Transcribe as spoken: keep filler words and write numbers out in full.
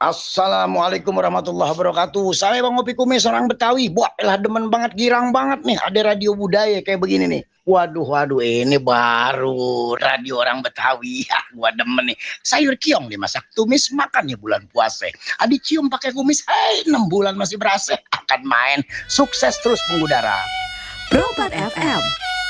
Assalamualaikum warahmatullahi wabarakatuh. Saya Bang Opi Kumis, orang Betawi. Wah, elah demen banget, girang banget nih. Ada radio budaya kayak begini nih. Waduh, waduh, ini baru radio orang Betawi. Ya, gua demen nih. Sayur kiong dimasak tumis, makan ya bulan puasa. Adi cium pakai kumis, hai, enam bulan masih berasa. Akan main, sukses terus penggudara. Pro empat F M,